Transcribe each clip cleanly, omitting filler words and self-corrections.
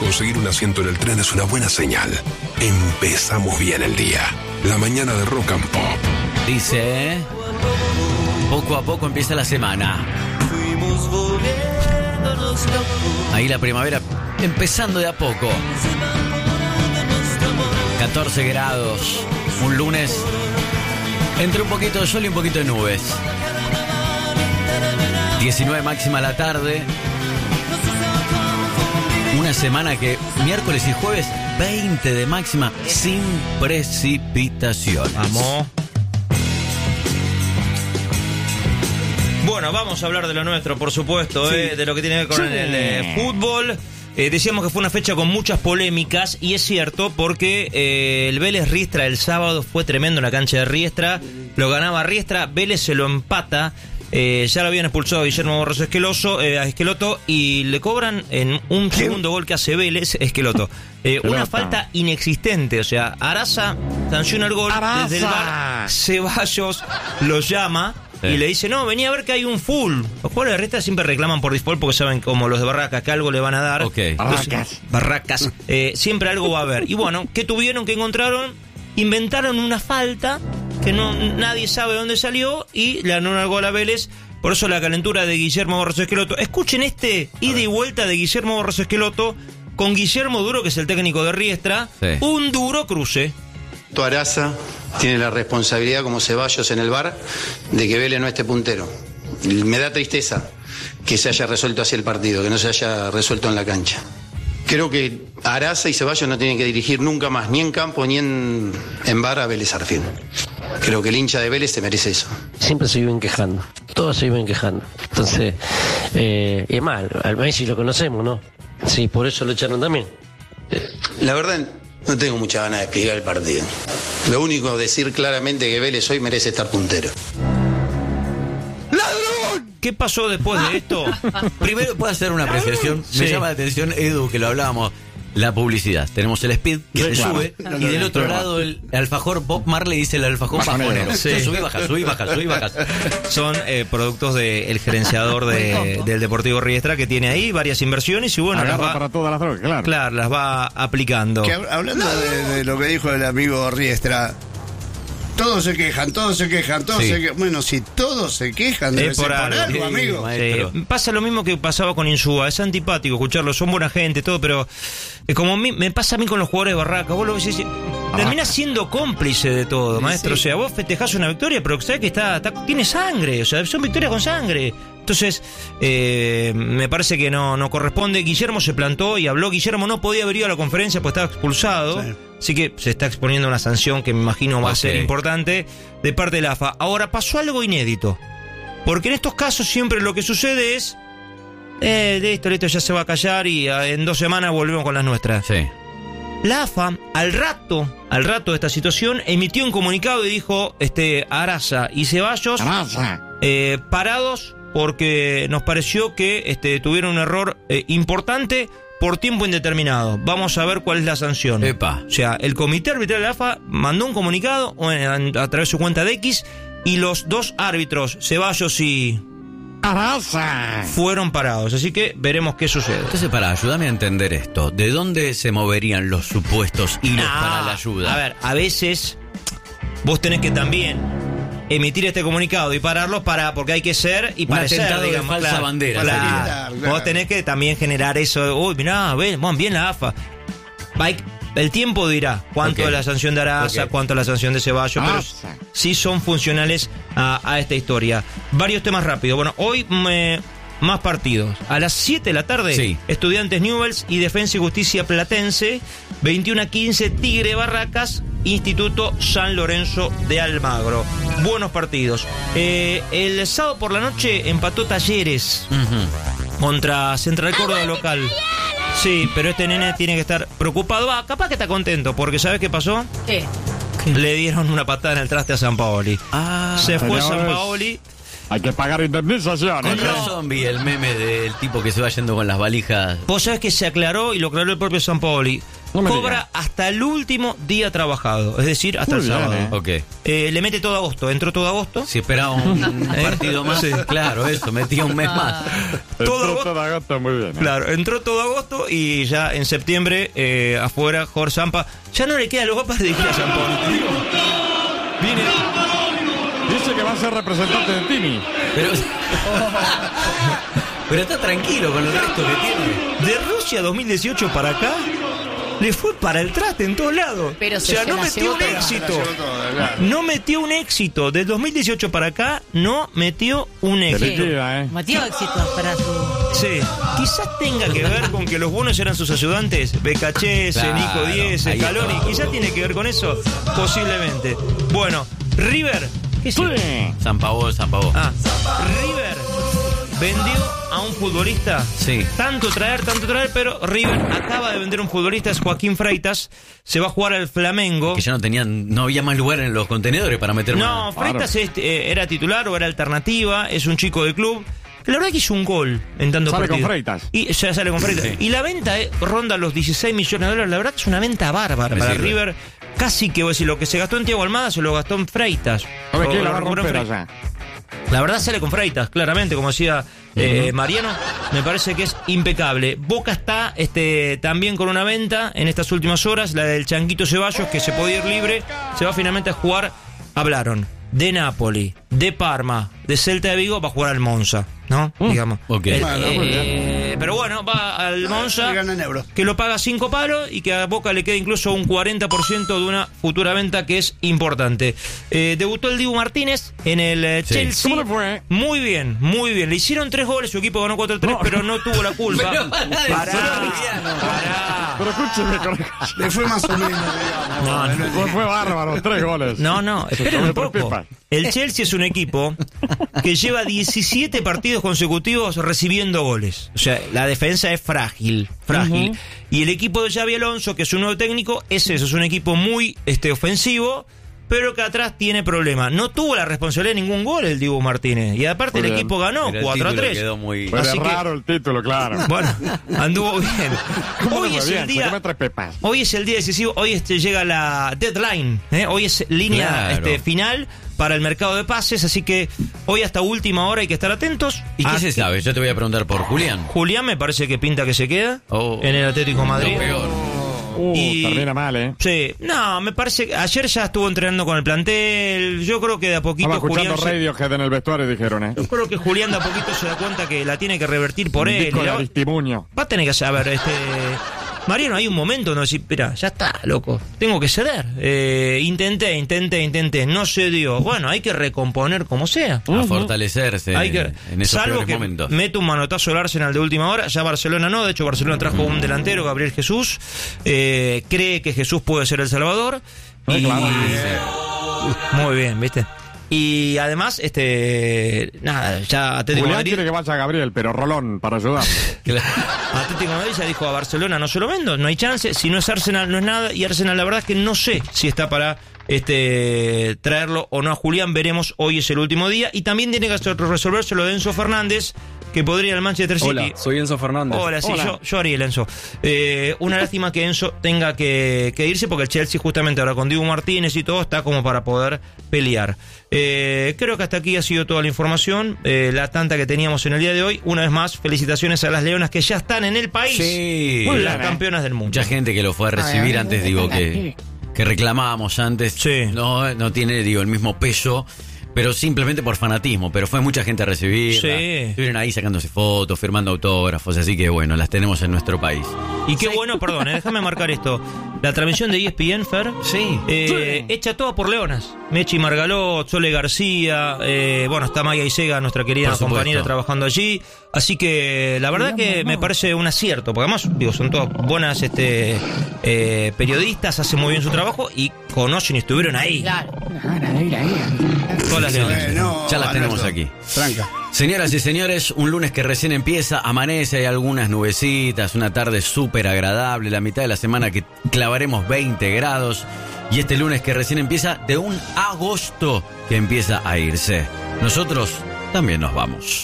conseguir un asiento en el tren es una buena señal. Empezamos bien el día. La mañana de Rock and Pop. Dice, poco a poco empieza la semana. Ahí la primavera empezando de a poco. 14 grados. Un lunes entre un poquito de sol y un poquito de nubes. 19 máxima a la tarde. Una semana que miércoles y jueves 20 de máxima sin precipitaciones. Vamos. Bueno, vamos a hablar de lo nuestro, por supuesto, de lo que tiene que ver con el fútbol. Decíamos que fue una fecha con muchas polémicas, y es cierto, porque el Vélez Riestra el sábado fue tremendo en la cancha de Riestra. Lo ganaba Riestra, Vélez se lo empata. Ya lo habían expulsado a Guillermo Borges a Esqueloto, y le cobran en un segundo gol que hace Vélez Esqueloto. Una falta inexistente, o sea, Araza sanciona el gol. Desde el VAR, Ceballos lo llama y le dice, no, vení a ver que hay un full. Los jugadores de Riestra siempre reclaman por default porque saben, como los de Barracas, que algo le van a dar. Barracas. Siempre algo va a haber. Y bueno, ¿qué tuvieron? ¿Qué encontraron? Inventaron una falta que nadie sabe dónde salió y le anulan el gol a Vélez. Por eso la calentura de Guillermo Borges Esqueloto. Escuchen este ida y vuelta de Guillermo Borges Esqueloto con Guillermo Duro, que es el técnico de Riestra. Un duro cruce. Araza tiene la responsabilidad, como Ceballos en el VAR, de que Vélez no esté puntero. Me da tristeza que se haya resuelto así el partido, que no se haya resuelto en la cancha. Creo que Araza y Ceballos no tienen que dirigir nunca más, ni en campo ni en VAR, a Vélez Sarsfield. Creo que el hincha de Vélez se merece eso. Siempre se viven quejando, todos se viven quejando. Entonces, es mal, al Messi lo conocemos, ¿no? Sí, por eso lo echaron también. La verdad, no tengo mucha ganas de explicar el partido. Lo único, decir claramente que Vélez hoy merece estar puntero. ¿Qué pasó después de esto? Primero, puedo hacer una apreciación. Me llama la atención, Edu, que lo hablábamos. La publicidad. Tenemos el speed que se sube, y del otro lado el alfajor Bob Marley dice el alfajor bajonero. Subí, baja. Son productos del gerenciador del Deportivo Riestra, que tiene ahí varias inversiones y bueno, las va, para todas las drogas, claro, las va aplicando. Hablando de lo que dijo el amigo Riestra, todos se quejan. Bueno, si todos se quejan, debe ser por algo, amigo. Pasa lo mismo que pasaba con Insúa. Es antipático escucharlo, son buena gente, todo, pero como me pasa a mí con los jugadores de Barraca. Vos lo ves y terminás siendo cómplice de todo, maestro. O sea, vos festejás una victoria, pero sabés que tiene sangre. O sea, son victorias con sangre. Entonces, me parece que no corresponde. Guillermo se plantó y habló. Guillermo no podía haber ido a la conferencia porque estaba expulsado. Sí. Así que se está exponiendo a una sanción que me imagino va a ser importante de parte de la AFA. Ahora, pasó algo inédito. Porque en estos casos siempre lo que sucede es... listo, ya se va a callar y en 2 semanas volvemos con las nuestras. Sí. La AFA, al rato de esta situación, emitió un comunicado y dijo, Araza y Ceballos parados porque nos pareció que tuvieron un error importante por tiempo indeterminado. Vamos a ver cuál es la sanción. Epa. O sea, el comité arbitral de la AFA mandó un comunicado a través de su cuenta de X, y los 2 árbitros, Ceballos y Araza, fueron parados. Así que veremos qué sucede. Entonces, ayúdame a entender esto. ¿De dónde se moverían los supuestos hilos para la ayuda? A ver, a veces vos tenés que también emitir este comunicado y pararlos porque hay que ser y parecer, digamos, de falsa bandera. Claro. Vos tenés que también generar eso. Uy, mirá, bien la AFA. El tiempo dirá cuánto es la sanción de Araza, cuánto es la sanción de Ceballos, pero sí son funcionales a esta historia. Varios temas rápidos. Bueno, hoy más partidos. A las 7 de la tarde, Estudiantes Newell's y Defensa y Justicia Platense. 21-15, Tigre Barracas, Instituto San Lorenzo de Almagro. Buenos partidos. El sábado por la noche empató Talleres contra Central Córdoba local. Sí, pero este nene tiene que estar preocupado. Capaz que está contento, porque ¿sabes qué pasó? ¿Qué? Le dieron una patada en el traste a Sampaoli. Se fue Sampaoli Hay que pagar indemnizaciones. Con razón vi el meme del tipo que se va yendo con las valijas. Vos sabés que se aclaró y lo aclaró el propio Sampaoli. Cobra hasta el último día trabajado, es decir, hasta el sábado. Okay. Le mete todo agosto, entró todo agosto. Si esperaba un partido más, claro, eso, metía un mes más. Todo agosto, muy bien. Claro, entró todo agosto y ya en septiembre, afuera, Jorge Sampa. Ya no le queda lugar para dirigir a Sampaoli. Viene. Dice que va a ser representante de Tini. Pero está tranquilo con el resto que tiene. De Rusia 2018 para acá, le fue para el traste en todos lados. Pero o sea, no metió un éxito. No metió un éxito. Del 2018 para acá, no metió un éxito. Metió éxito para su... Sí. Quizás tenga que ver con que los buenos eran sus ayudantes. Becachese, claro, Nico Díez, Scaloni. Quizás tiene que ver con eso. Posiblemente. Bueno, River. ¿Qué es? Sampaoli. River vendió a un futbolista. Sí. Tanto traer, pero River acaba de vender un futbolista, es Joaquín Freitas. Se va a jugar al Flamengo. Que ya no había más lugar en los contenedores para meter No, Freitas era titular o era alternativa, es un chico del club. La verdad que hizo un gol en tanto partido. Sale con Freitas. Y ya sale con Freitas. Sí. Y la venta ronda los 16 millones de dólares. La verdad que es una venta bárbara para River. Casi que, voy a decir, lo que se gastó en Thiago Almada se lo gastó en Freitas. A ver, ¿quién la va a romper allá? La verdad sale con Freitas, claramente, como decía Mariano, me parece que es impecable. Boca está también con una venta en estas últimas horas, la del Changuito Ceballos, que se podía ir libre, se va finalmente a jugar. Hablaron de Napoli, de Parma, de Celta de Vigo, va a jugar al Monza, ¿no? Digamos. Okay. Pero bueno, va al Monza, que lo paga 5 palos y que a Boca le queda incluso un 40% de una futura venta que es importante. Debutó el Dibu Martínez en el Chelsea. ¿Cómo le fue? Muy bien. Le hicieron 3 goles, su equipo ganó 4-3, pero no tuvo la culpa. Pará. Pero escúcheme, le fue más o menos, digamos. Fue bárbaro, 3 goles. No, esperen un poco. El Chelsea es un equipo que lleva 17 partidos consecutivos recibiendo goles. O sea, la defensa es frágil. Y el equipo de Xabi Alonso, que es un nuevo técnico, es un equipo muy ofensivo, pero que atrás tiene problemas. No tuvo la responsabilidad de ningún gol el Dibu Martínez. Y aparte el equipo ganó 4-3. Fue raro el título, claro. Bueno, anduvo bien. Hoy es el día decisivo. Hoy llega la deadline. Hoy es línea final para el mercado de pases, así que hoy hasta última hora hay que estar atentos. ¿Y qué se sabe? Yo te voy a preguntar por Julián. Julián me parece que pinta que se queda en el Atlético de Madrid. Termina mal, Sí, no, me parece que ayer ya estuvo entrenando con el plantel. Yo creo que de a poquito estaba escuchando Radiohead en el vestuario, dijeron, Yo creo que Julián de a poquito se da cuenta que la tiene que revertir por él. Va a tener que saber, Mariano, hay un momento donde decir, espera, ya está, loco, tengo que ceder. Intenté, no se dio. Bueno, hay que recomponer como sea. A fortalecerse en esos peores momentos. Mete un manotazo al Arsenal de última hora, ya Barcelona no, de hecho Barcelona trajo un delantero, Gabriel Jesús, cree que Jesús puede ser el Salvador. Muy bien, ¿viste? Y además, ya Atlético Madrid quiere que vaya a Gabriel, pero Rolón para ayudar. Atlético Madrid ya dijo a Barcelona, no se lo vendo, no hay chance. Si no es Arsenal, no es nada. Y Arsenal, la verdad es que no sé si está para traerlo o no a Julián. Veremos, hoy es el último día. Y también tiene que resolverse lo de Enzo Fernández, que podría ir al Manchester City. Hola, soy Enzo Fernández. Hola, sí, yo haría el Enzo. Una lástima que Enzo tenga que irse, porque el Chelsea justamente ahora con Dibu Martínez y todo está como para poder pelear. Creo que hasta aquí ha sido toda la información, la tanta que teníamos en el día de hoy. Una vez más, felicitaciones a las Leonas que ya están en el país. Sí. Las campeonas del mundo. Mucha gente que lo fue a recibir antes, que reclamábamos antes. Sí. No tiene, el mismo peso, pero simplemente por fanatismo. Pero fue mucha gente a recibirla. Sí. Estuvieron ahí sacándose fotos, firmando autógrafos, así que bueno, las tenemos en nuestro país. Y qué bueno, perdón, déjame marcar esto. La transmisión de ESPN, Fer, hecha toda por leonas. Mechi Margaló, Sole García, está Maya Isega, nuestra querida compañera, trabajando allí. Así que la verdad que me parece un acierto, porque además, son todas buenas periodistas, hacen muy bien su trabajo y conocen y estuvieron ahí. Claro. Todas las leonas. Ya las tenemos aquí. Franca. Señoras y señores, un lunes que recién empieza, amanece, hay algunas nubecitas, una tarde súper agradable, la mitad de la semana que clavaremos 20 grados, y este lunes que recién empieza de un agosto que empieza a irse. Nosotros también nos vamos.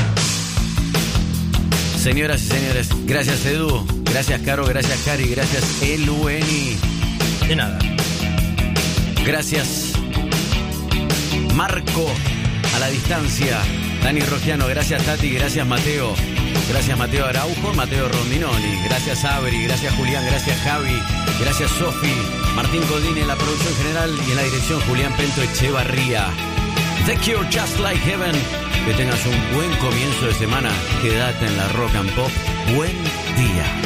Señoras y señores, gracias Edu, gracias Caro, gracias Cari, gracias Elueni. De nada. Gracias Marco a la distancia. Dani Rogiano, gracias Tati, gracias Mateo. Gracias Mateo Araujo, Mateo Rondinoni. Gracias Abri, gracias Julián, gracias Javi. Gracias Sofi, Martín Codini en la producción general y en la dirección Julián Pento Echevarría. The Cure, Just Like Heaven. Que tengas un buen comienzo de semana. Quédate en la Rock and Pop. Buen día.